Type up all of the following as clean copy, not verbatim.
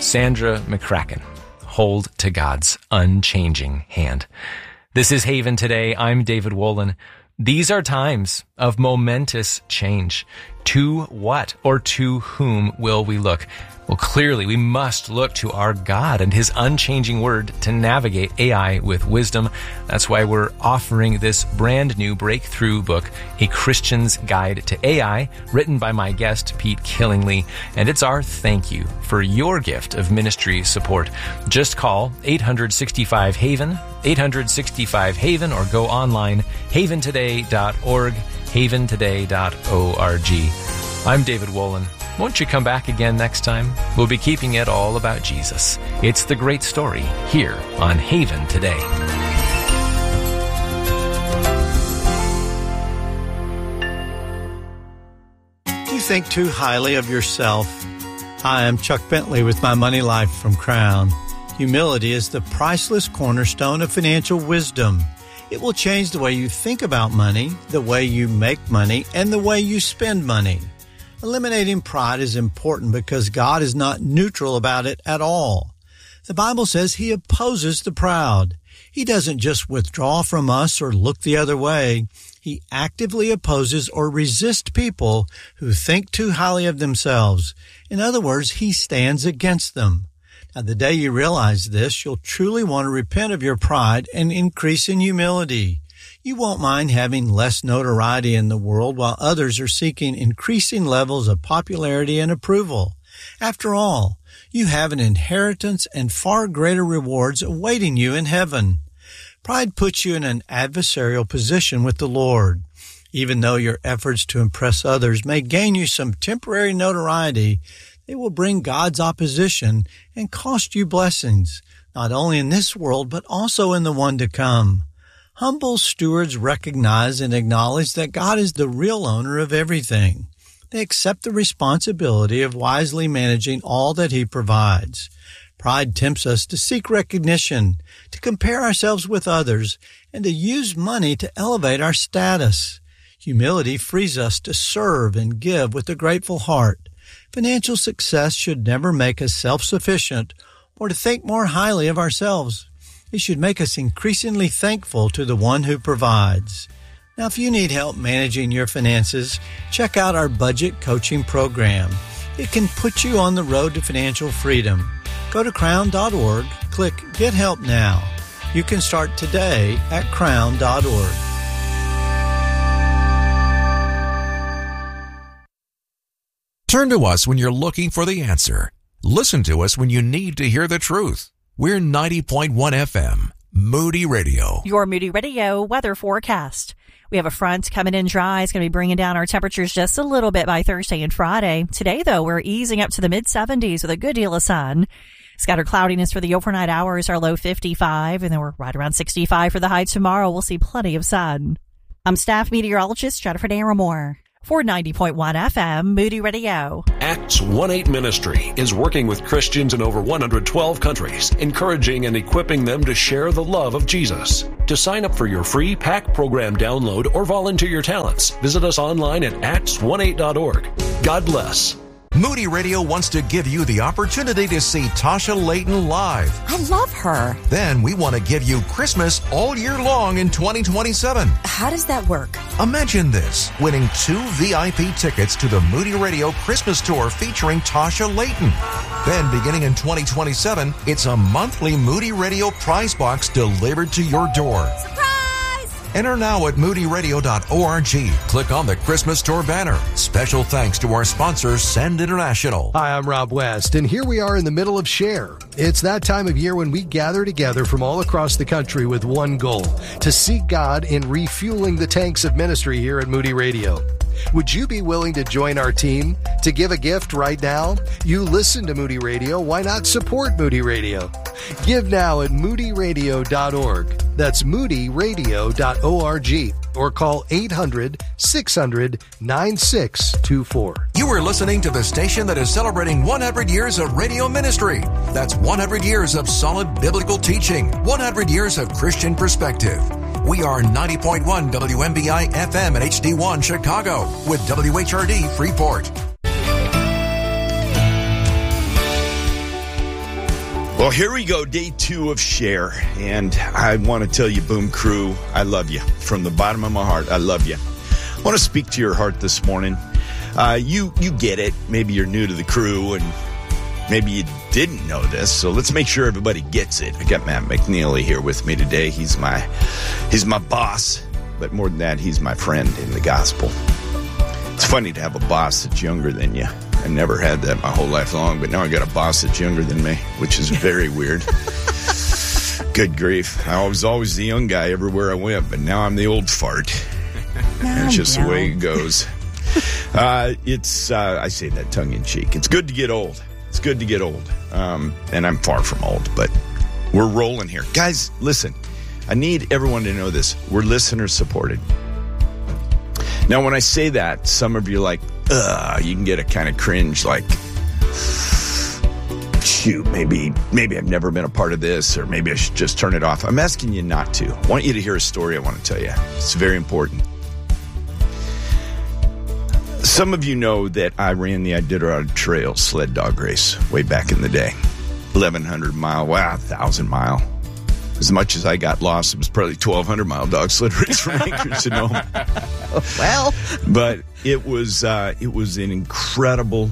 Sandra McCracken. Hold to God's unchanging hand. This is Haven Today. I'm David Wolin. These are times of momentous change. To what or to whom will we look? Well, clearly, we must look to our God and His unchanging word to navigate AI with wisdom. That's why we're offering this brand new breakthrough book, A Christian's Guide to AI, written by my guest, Pete Killingly. And it's our thank you for your gift of ministry support. Just call 865-HAVEN, 865-HAVEN, or go online, haventoday.org, haventoday.org. I'm David Wolin. Won't you come back again next time? We'll be keeping it all about Jesus. It's the great story here on Haven Today. Do you think too highly of yourself? Hi, I'm Chuck Bentley with My Money Life from Crown. Humility is the priceless cornerstone of financial wisdom. It will change the way you think about money, the way you make money, and the way you spend money. Eliminating pride is important because God is not neutral about it at all. The Bible says He opposes the proud. He doesn't just withdraw from us or look the other way. He actively opposes or resists people who think too highly of themselves. In other words, He stands against them. Now, the day you realize this, you'll truly want to repent of your pride and increase in humility. You won't mind having less notoriety in the world while others are seeking increasing levels of popularity and approval. After all, you have an inheritance and far greater rewards awaiting you in heaven. Pride puts you in an adversarial position with the Lord. Even though your efforts to impress others may gain you some temporary notoriety, they will bring God's opposition and cost you blessings, not only in this world but also in the one to come. Humble stewards recognize and acknowledge that God is the real owner of everything. They accept the responsibility of wisely managing all that He provides. Pride tempts us to seek recognition, to compare ourselves with others, and to use money to elevate our status. Humility frees us to serve and give with a grateful heart. Financial success should never make us self-sufficient or to think more highly of ourselves. It should make us increasingly thankful to the one who provides. Now, if you need help managing your finances, check out our budget coaching program. It can put you on the road to financial freedom. Go to crown.org, click Get Help Now. You can start today at crown.org. Turn to us when you're looking for the answer. Listen to us when you need to hear the truth. We're 90.1 FM, Moody Radio. Your Moody Radio weather forecast. We have a front coming in dry. It's going to be bringing down our temperatures just a little bit by Thursday and Friday. Today, though, we're easing up to the mid-70s with a good deal of sun. Scattered cloudiness for the overnight hours, our low 55, and then we're right around 65 for the high tomorrow. We'll see plenty of sun. I'm staff meteorologist Jennifer Naramore. For 90.1 FM, Moody Radio. Acts 1-8 Ministry is working with Christians in over 112 countries, encouraging and equipping them to share the love of Jesus. To sign up for your free PAC program download or volunteer your talents, visit us online at acts18.org. God bless. Moody Radio wants to give you the opportunity to see Tasha Layton live. I love her. Then we want to give you Christmas all year long in 2027. How does that work? Imagine this, winning 2 VIP tickets to the Moody Radio Christmas Tour featuring Tasha Layton. Then beginning in 2027, it's a monthly Moody Radio prize box delivered to your door. Surprise! Enter now at moodyradio.org. Click on the Christmas Tour banner. Special thanks to our sponsor, Send International. Hi, I'm Rob West, and here we are in the middle of Share. It's that time of year when we gather together from all across the country with one goal, to seek God in refueling the tanks of ministry here at Moody Radio. Would you be willing to join our team? To give a gift right now? You listen to Moody Radio. Why not support Moody Radio? Give now at moodyradio.org. That's moodyradio.org. Or call 800-600-9624. You are listening to the station that is celebrating 100 years of radio ministry. That's 100 years of solid biblical teaching, 100 years of Christian perspective. We are 90.1 WMBI FM and HD1 Chicago with WHRD Freeport. Well, here we go, day 2 of Share, and I want to tell you, Boom Crew, I love you. From the bottom of my heart, I love you. I want to speak to your heart this morning. You get it. Maybe you're new to the crew, and maybe you didn't know this, so let's make sure everybody gets it. I got Matt McNeely here with me today. He's my boss, but more than that, he's my friend in the gospel. It's funny to have a boss that's younger than you. I never had that my whole life long, but now I got a boss that's younger than me, which is very weird. Good grief. I was always the young guy everywhere I went, but now I'm the old fart. That's just the way it goes. I say that tongue-in-cheek. It's good to get old. It's good to get old. And I'm far from old, but we're rolling here. Guys, listen. I need everyone to know this. We're listener-supported. Now, when I say that, some of you are like, you can get a kind of cringe, like, shoot, maybe I've never been a part of this, or maybe I should just turn it off. I'm asking you not to. I want you to hear a story I want to tell you. It's very important. Some of you know that I ran the Iditarod Trail sled dog race way back in the day. 1,100-mile, 1,000-mile. As much as I got lost, it was probably 1,200-mile dog sled race from Anchorage to Nome. Well, but it was an incredible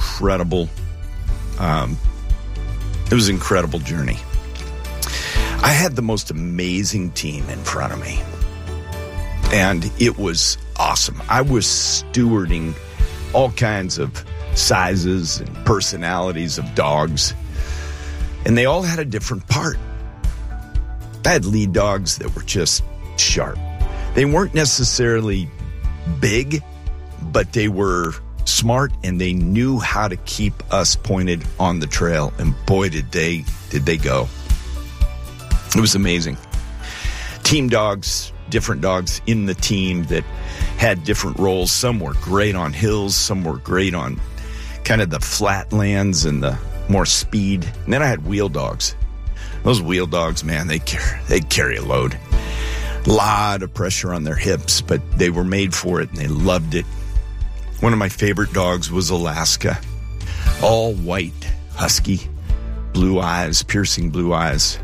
journey. I had the most amazing team in front of me, and it was awesome. I was stewarding all kinds of sizes and personalities of dogs, and they all had a different part. I had lead dogs that were just sharp. They weren't necessarily big, but they were smart, and they knew how to keep us pointed on the trail. And boy, did they go. It was amazing. Team dogs, different dogs in the team that had different roles. Some were great on hills. Some were great on kind of the flatlands and the more speed. And then I had wheel dogs. Those wheel dogs, man, they'd carry a load. A lot of pressure on their hips, but they were made for it, and they loved it. One of my favorite dogs was Alaska. All white, husky, blue eyes, piercing blue eyes.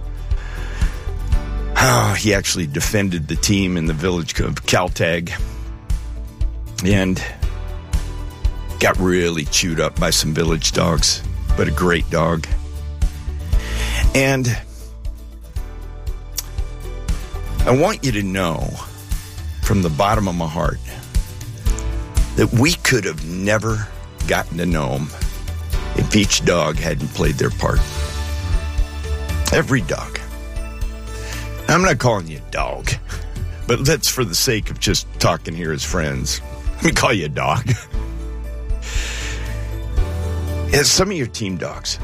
Oh, he actually defended the team in the village of Caltag and got really chewed up by some village dogs, but a great dog. And I want you to know from the bottom of my heart that we could have never gotten to Nome if each dog hadn't played their part. Every dog. I'm not calling you a dog, but that's for the sake of just talking here as friends. Let me call you a dog. And some of your team dogs.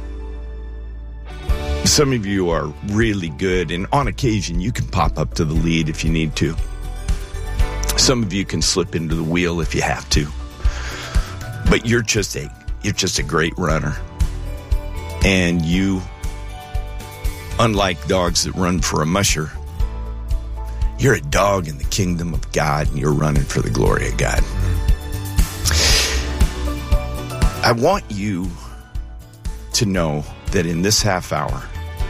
Some of you are really good, and on occasion you can pop up to the lead if you need to. Some of you can slip into the wheel if you have to. But you're just a great runner. And you, unlike dogs that run for a musher, you're a dog in the kingdom of God, and you're running for the glory of God. I want you to know that in this half hour,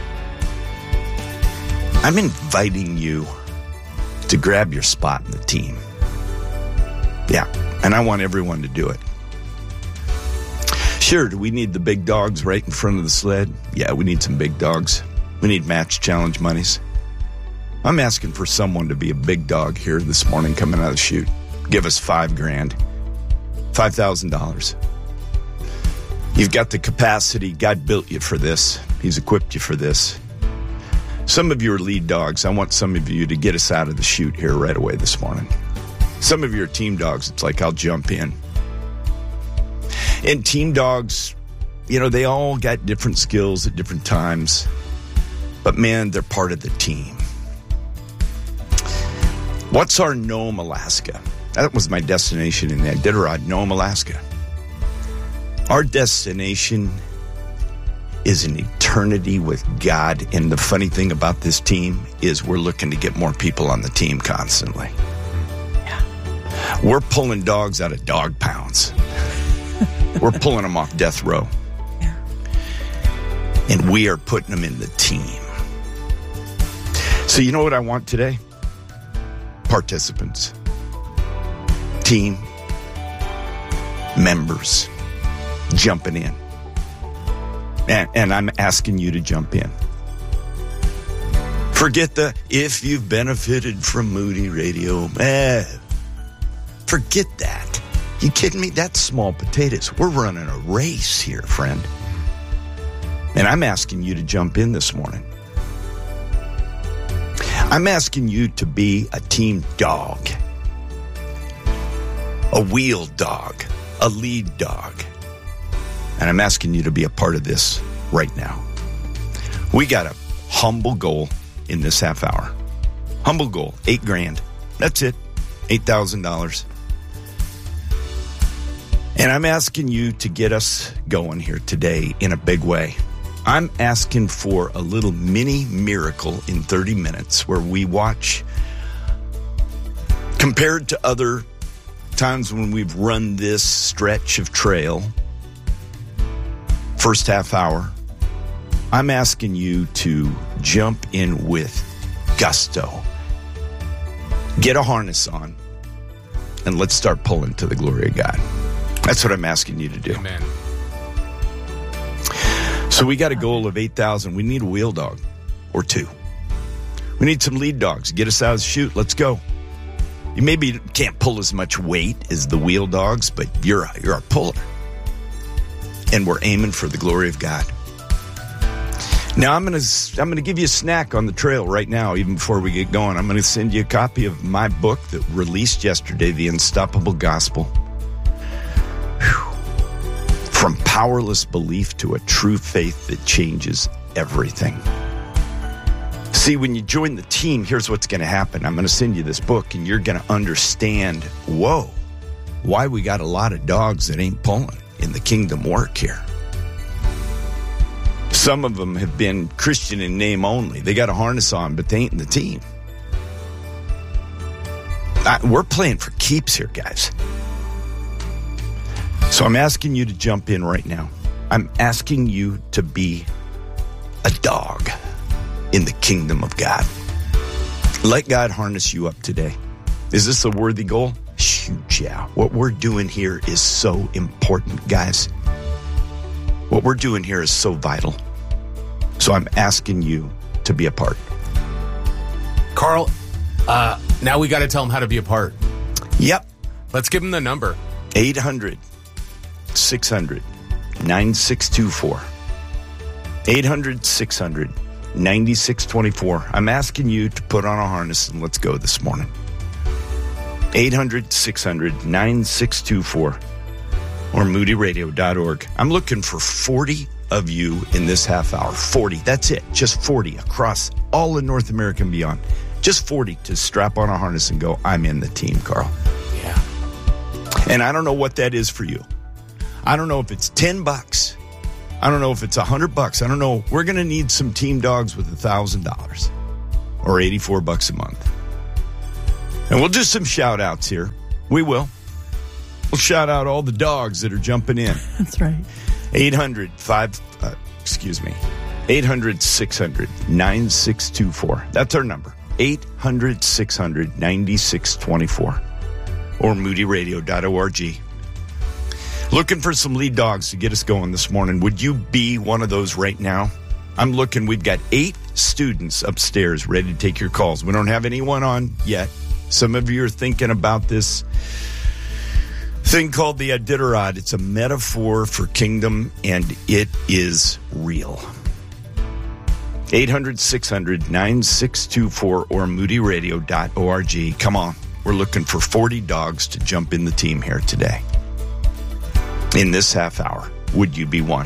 I'm inviting you to grab your spot in the team. Yeah, and I want everyone to do it. Sure, do we need the big dogs right in front of the sled? Yeah, we need some big dogs. We need match challenge monies. I'm asking for someone to be a big dog here this morning coming out of the chute. Give us $5,000. $5,000. You've got the capacity. God built you for this. He's equipped you for this. Some of you are lead dogs. I want some of you to get us out of the chute here right away this morning. Some of you are team dogs. It's like, I'll jump in. And team dogs, they all got different skills at different times. But man, they're part of the team. What's our Nome, Alaska? That was my destination in the Iditarod, Nome, Alaska. Our destination is an eternity with God. And the funny thing about this team is we're looking to get more people on the team constantly. Yeah. We're pulling dogs out of dog pounds. We're pulling them off death row. Yeah. And we are putting them in the team. So you know what I want today? Participants. Team. Members. Jumping in. And I'm asking you to jump in. Forget the, if you've benefited from Moody Radio. Forget that. You kidding me? That's small potatoes. We're running a race here, friend. And I'm asking you to jump in this morning. I'm asking you to be a team dog. A wheel dog. A lead dog. And I'm asking you to be a part of this right now. We got a humble goal in this half hour. Humble goal, $8,000. That's it, $8,000. And I'm asking you to get us going here today in a big way. I'm asking for a little mini miracle in 30 minutes where we watch, compared to other times when we've run this stretch of trail, first half hour, I'm asking you to jump in with gusto. Get a harness on, and let's start pulling to the glory of God. That's what I'm asking you to do. Amen. So we got a goal of 8,000. We need a wheel dog or two. We need some lead dogs. Get us out of the chute. Let's go. You maybe can't pull as much weight as the wheel dogs, but you're a puller. And we're aiming for the glory of God. Now, I'm gonna give you a snack on the trail right now, even before we get going. I'm going to send you a copy of my book that released yesterday, The Unstoppable Gospel. Whew. From powerless belief to a true faith that changes everything. See, when you join the team, here's what's going to happen. I'm going to send you this book, and you're going to understand, why we got a lot of dogs that ain't pulling in the kingdom work here. Some of them have been Christian in name only. They got a harness on, but they ain't in the team. We're playing for keeps here, guys. So I'm asking you to jump in right now. I'm asking you to be a dog in the kingdom of God. Let God harness you up today. Is this a worthy goal? Shoot, yeah. What we're doing here is so important, guys. What we're doing here is so vital. So I'm asking you to be a part. Carl, now we got to tell them how to be a part. Yep. Let's give them the number. 800-600-9624. 800-600-9624. I'm asking you to put on a harness and let's go this morning. 800-600-9624 or moodyradio.org. I'm looking for 40 of you in this half hour. 40. That's it. Just 40 across all of North America and beyond. Just 40 to strap on a harness and go, I'm in the team, Carl. Yeah. And I don't know what that is for you. I don't know if it's $10. I don't know if it's $100. I don't know. We're going to need some team dogs with $1,000 or $84 a month. And we'll do some shout outs here. We will. We'll shout out all the dogs that are jumping in. That's right. 800-600-9624. That's our number. 800-600-9624 or moodyradio.org. Looking for some lead dogs to get us going this morning. Would you be one of those right now? I'm looking. We've got 8 students upstairs ready to take your calls. We don't have anyone on yet. Some of you are thinking about this thing called the Iditarod. It's a metaphor for kingdom, and it is real. 800-600-9624 or moodyradio.org. Come on. We're looking for 40 dogs to jump in the team here today. In this half hour, would you be one?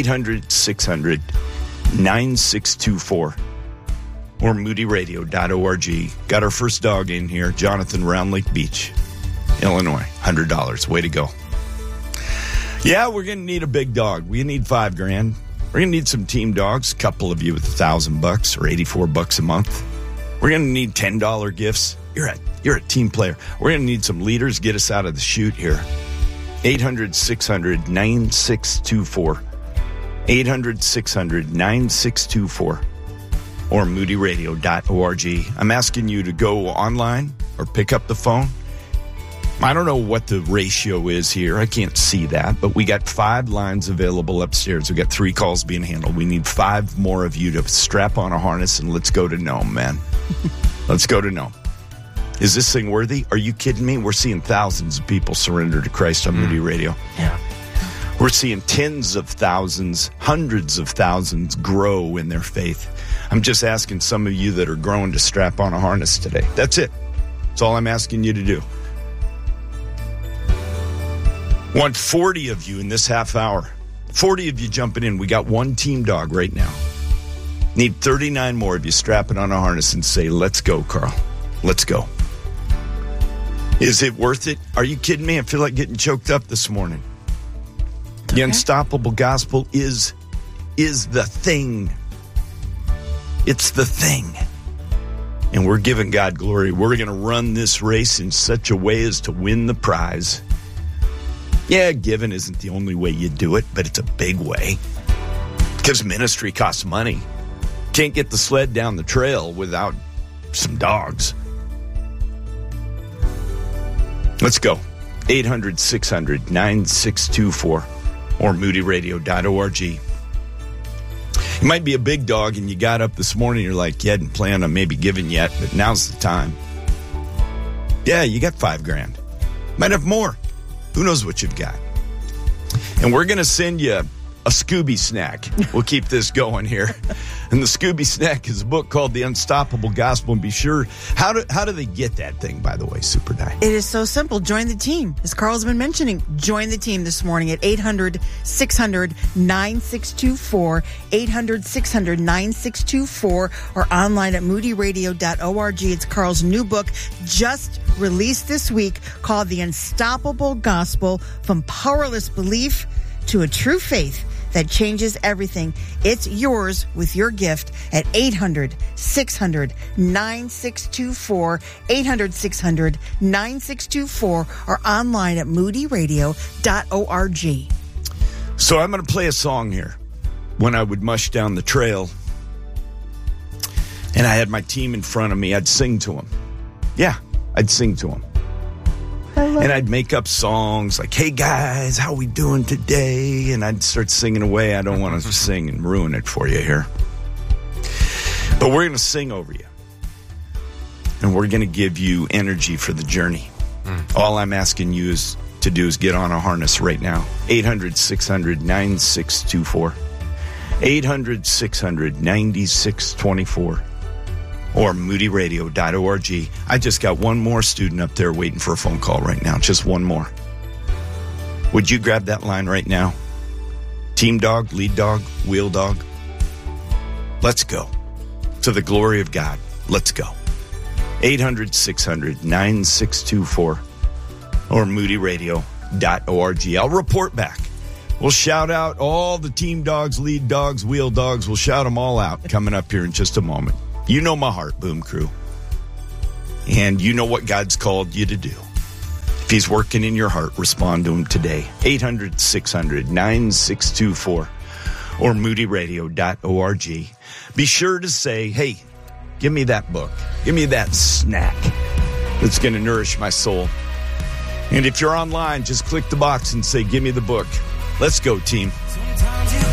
800-600-9624 or moodyradio.org. Got our first dog in here, Jonathan, Round Lake Beach, Illinois. $100. Way to go. Yeah, we're going to need a big dog. We need $5,000. We're going to need some team dogs. A couple of you with $1,000 or $84 a month. We're going to need $10 gifts. You're a team player. We're going to need some leaders. Get us out of the chute here. 800-600-9624 800-600-9624 or moodyradio.org. I'm asking you to go online or pick up the phone. I don't know what the ratio is here. I can't see that, but we got 5 lines available upstairs. We got 3 calls being handled. We need 5 more of you to strap on a harness and let's go to Nome, man. Let's go to Nome. Is this thing worthy? Are you kidding me? We're seeing thousands of people surrender to Christ on Moody Radio. Yeah. We're seeing tens of thousands, hundreds of thousands grow in their faith. I'm just asking some of you that are growing to strap on a harness today. That's it. That's all I'm asking you to do. Want 40 of you in this half hour. 40 of you jumping in. We got 1 team dog right now. Need 39 more of you strapping on a harness and say, let's go, Carl. Let's go. Is it worth it? Are you kidding me? I feel like getting choked up this morning. Okay. The unstoppable gospel is the thing. It's the thing. And we're giving God glory. We're going to run this race in such a way as to win the prize. Yeah, giving isn't the only way you do it, but it's a big way. Because ministry costs money. Can't get the sled down the trail without some dogs. Let's go. 800-600-9624 or moodyradio.org. You might be a big dog and you got up this morning, you're like, you hadn't planned on maybe giving yet, but now's the time. Yeah, you got $5,000. Might have more. Who knows what you've got? And we're going to send you a Scooby snack. We'll keep this going here. And the Scooby snack is a book called The Unstoppable Gospel. And be sure, how do they get that thing, by the way, Super Di? It is so simple. Join the team. As Carl's been mentioning, join the team this morning at 800-600-9624, 800-600-9624, or online at moodyradio.org. It's Carl's new book, just released this week, called The Unstoppable Gospel, From Powerless Belief to a True Faith that Changes Everything. It's yours with your gift at 800-600-9624, 800-600-9624, or online at moodyradio.org. So I'm going to play a song here. When I would mush down the trail and I had my team in front of me, I'd sing to them. Yeah, I'd sing to them. And I'd make up songs like, hey guys, how we doing today? And I'd start singing away. I don't want to sing and ruin it for you here. But we're going to sing over you. And we're going to give you energy for the journey. All I'm asking you to do is get on a harness right now. 800-600-9624. 800-600-9624. Or moodyradio.org. I just got one more student up there waiting for a phone call right now. Just one more. Would you grab that line right now? Team dog, lead dog, wheel dog. Let's go. To the glory of God. Let's go. 800-600-9624 or moodyradio.org. I'll report back. We'll shout out all the team dogs, lead dogs, wheel dogs. We'll shout them all out coming up here in just a moment. You know my heart, Boom Crew. And you know what God's called you to do. If he's working in your heart, respond to him today. 800-600-9624 or moodyradio.org. Be sure to say, hey, give me that book. Give me that snack that's going to nourish my soul. And if you're online, just click the box and say, give me the book. Let's go, team.